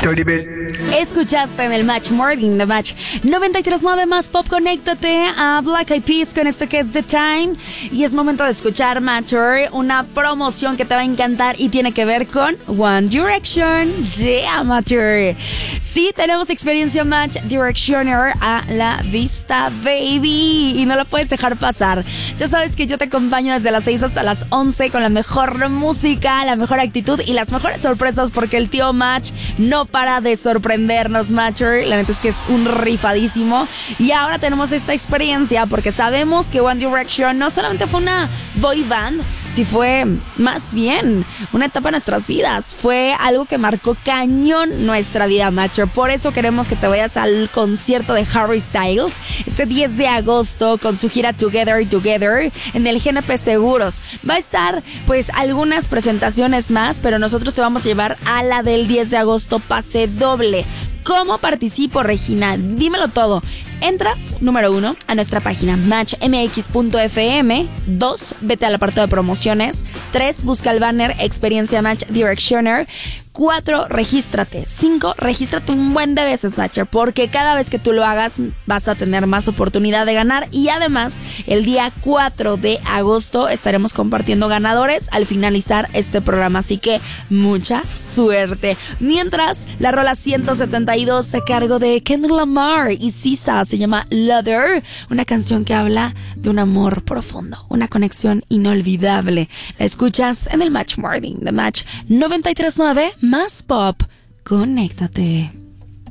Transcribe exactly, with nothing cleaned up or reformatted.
Dirty Bit. Escuchaste en el Match Morning, The Match noventa y tres punto nueve más Pop. Conéctate a Black Eyed Peas con esto que es The Time. Y es momento de escuchar, Matcher, una promoción que te va a encantar y tiene que ver con One Direction. Yeah, Matcher. Sí, tenemos experiencia Match Directioner a la vista, baby. Y no lo puedes dejar pasar. Ya sabes que yo te acompaño desde las seis hasta las once con la mejor música, la mejor actitud y las mejores sorpresas, porque el tío Match no para de sorprendernos, Matcher. La neta es que es un rifadísimo. Y ahora tenemos esta experiencia porque sabemos que One Direction no solamente fue una boy band, si fue más bien una etapa de nuestras vidas. Fue algo que marcó cañón nuestra vida, Matcher. Por eso queremos que te vayas al concierto de Harry Styles este diez de agosto con su gira Together Together en el G N P Seguros. Va a estar pues algunas presentaciones más, pero nosotros te vamos a llevar a la del diez de agosto, pase doble. ¿Cómo participo, Regina? Dímelo todo. Entra, número uno, a nuestra página match m x punto f m. Dos, vete al apartado de promociones. Tres, busca el banner Experiencia Match Directioner. Cuatro, regístrate. Cinco, regístrate un buen de veces, Matcher, porque cada vez que tú lo hagas vas a tener más oportunidad de ganar. Y además, el día cuatro de agosto estaremos compartiendo ganadores al finalizar este programa. Así que mucha suerte. Mientras, la rola ciento setenta y dos a cargo de Kendrick Lamar y Sisa se llama Leather, una canción que habla de un amor profundo, una conexión inolvidable. La escuchas en el Match Morning, The Match noventa y tres punto nueve más Pop. Conéctate.